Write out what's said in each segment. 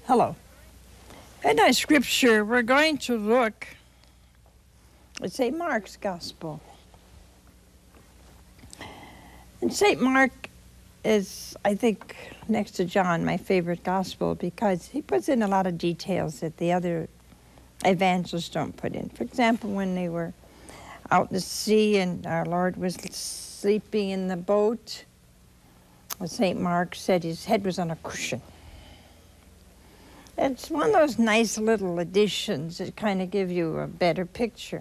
Hello. In our scripture, we're going to look at St. Mark's Gospel. And St. Mark is, I think, next to John, my favorite gospel because he puts in a lot of details that the other evangelists don't put in. For example, when they were out to sea and our Lord was sleeping in the boat, St. Mark said his head was on a cushion. It's one of those nice little additions that kind of give you a better picture.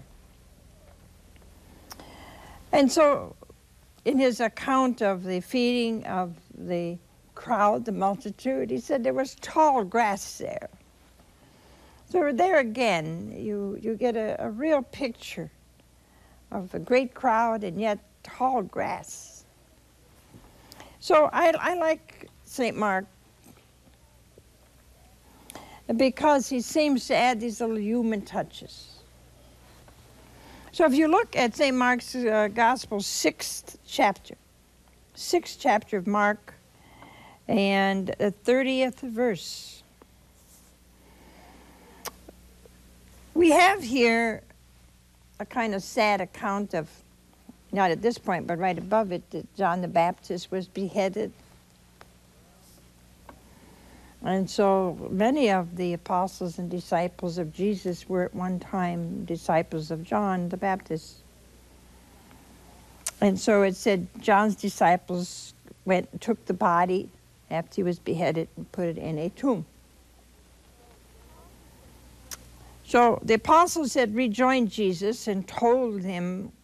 And so in his account of the feeding of the crowd, the multitude, he said there was tall grass there. So there again, you get a real picture of a great crowd and yet tall grass. So I like St. Mark because he seems to add these little human touches. So if you look at St. Mark's Gospel, 6th chapter of Mark, and the 30th verse, we have here a kind of sad account of, not at this point, but right above it, that John the Baptist was beheaded. And so many of the apostles and disciples of Jesus were at one time disciples of John the Baptist. And so it said John's disciples went and took the body after he was beheaded and put it in a tomb. So the apostles had rejoined Jesus and told him